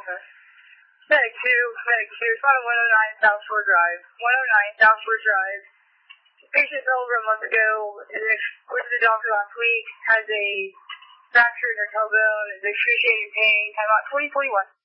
Medic 2, respond to 109 South Shore Drive. 109 South Shore Drive. Patient fell over a month ago. Went to the doctor last week. Has a fracture in her tailbone. Is excruciating pain. Time out 2041.